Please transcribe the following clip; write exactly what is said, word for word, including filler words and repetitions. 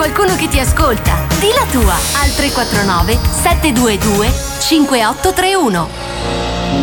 qualcuno che ti ascolta. Di la tua al tre quattro nove sette due due cinque otto tre uno.